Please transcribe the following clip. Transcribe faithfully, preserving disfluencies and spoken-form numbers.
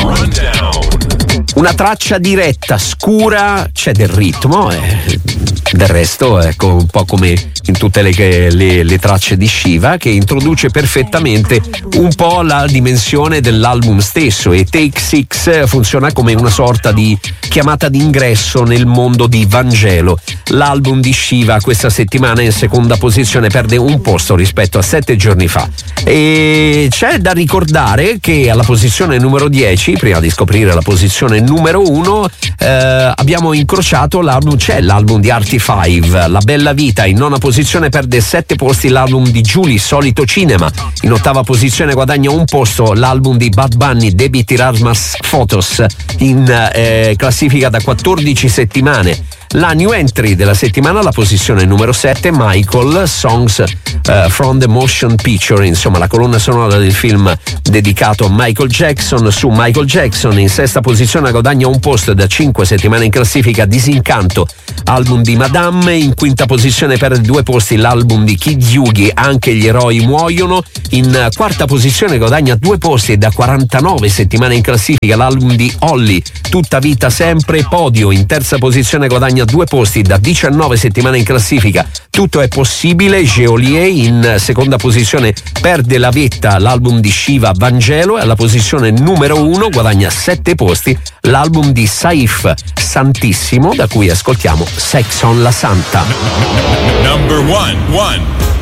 Una traccia diretta, scura, c'è del ritmo, eh, del resto ecco un po' come in tutte le, le, le tracce di Shiva, che introduce perfettamente un po' la dimensione dell'album stesso, e Take Six funziona come una sorta di chiamata d'ingresso nel mondo di Vangelo. L'album di Shiva questa settimana in seconda posizione, perde un posto rispetto a sette giorni fa, e c'è da ricordare che alla posizione numero dieci, prima di scoprire la posizione numero uno, eh, abbiamo incrociato l'album, c'è l'album di Artie Five, La Bella Vita. In nona posizione perde sette posti l'album di Giulia, Solito Cinema. In ottava posizione guadagna un posto l'album di Bad Bunny, Debi Tirarmas Fotos, in eh, classifica da quattordici settimane. La new entry della settimana, la posizione numero sette, Michael, Songs uh, from the Motion Picture, insomma la colonna sonora del film dedicato a Michael Jackson. Su Michael Jackson in sesta posizione guadagna un posto da cinque settimane in classifica Disincanto, album di Madame. In quinta posizione perde due posti l'album di Kid Yugi, Anche gli eroi muoiono. In quarta posizione guadagna due posti da quarantanove settimane in classifica l'album di Holly, Tutta vita sempre. Podio. In terza posizione guadagna due posti da diciannove settimane in classifica Tutto è possibile, Geolier. In seconda posizione perde la vetta l'album di Shiva, Vangelo, e alla posizione numero uno guadagna sette posti l'album di Saif, Santissimo, da cui ascoltiamo Sex on la Santa. Number one, one.